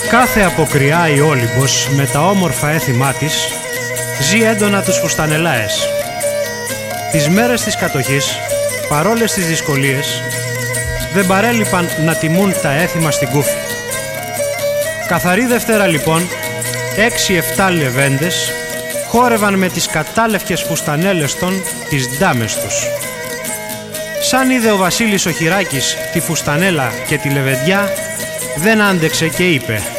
Κάθε αποκριά η Όλυμπος με τα όμορφα έθιμά της ζει έντονα τους φουστανελάες. Τις μέρες της κατοχής, παρόλες τις δυσκολίες, δεν παρέλειπαν να τιμούν τα έθιμα στην Κούφη. Καθαρή Δευτέρα λοιπόν, 6-7 λεβέντες χόρευαν με τις κατάλευκες φουστανέλες των τις ντάμες τους. Σαν είδε ο Βασίλης ο Χειράκης τη φουστανέλα και τη λεβεντιά, δεν άντεξε και είπε: